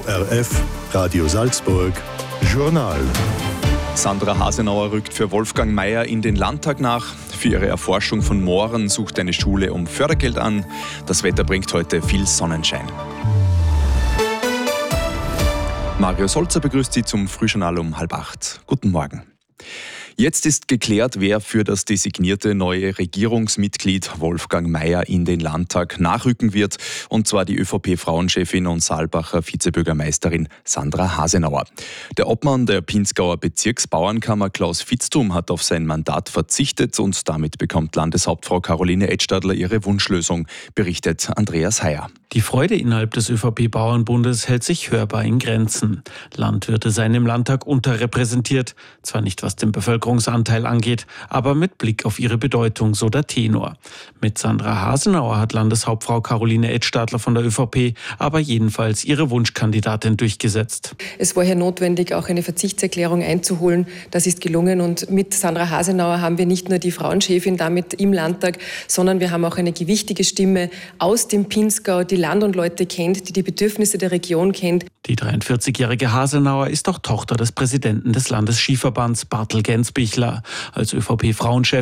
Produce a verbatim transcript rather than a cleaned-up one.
O R F, Radio Salzburg, Journal. Sandra Hasenauer rückt für Wolfgang Maier in den Landtag nach. Für ihre Erforschung von Mooren sucht eine Schule um Fördergeld an. Das Wetter bringt heute viel Sonnenschein. Mario Solzer begrüßt Sie zum Frühjournal um halb acht. Guten Morgen. Jetzt ist geklärt, wer für das designierte neue Regierungsmitglied Wolfgang Maier in den Landtag nachrücken wird, und zwar die ÖVP-Frauenchefin und Saalbacher Vizebürgermeisterin Sandra Hasenauer. Der Obmann der Pinzgauer Bezirksbauernkammer Klaus Vitzthum hat auf sein Mandat verzichtet und damit bekommt Landeshauptfrau Caroline Edstadler ihre Wunschlösung, berichtet Andreas Heyer. Die Freude innerhalb des ÖVP-Bauernbundes hält sich hörbar in Grenzen. Landwirte seien im Landtag unterrepräsentiert, zwar nicht was den Bevölkerungsanteil angeht, aber mit Blick auf ihre Bedeutung, so der Tenor. Mit Sandra Hasenauer hat Landeshauptfrau Caroline Edstadler von der ÖVP aber jedenfalls ihre Wunschkandidatin durchgesetzt. Es war hier notwendig, auch eine Verzichtserklärung einzuholen. Das ist gelungen, und mit Sandra Hasenauer haben wir nicht nur die Frauenchefin damit im Landtag, sondern wir haben auch eine gewichtige Stimme aus dem Pinzgau, die Land und Leute kennt, die die Bedürfnisse der Region kennt. Die dreiundvierzigjährige Hasenauer ist auch Tochter des Präsidenten des Landesskiverbands Bartel Gensbichler. Als ÖVP-Frauenchef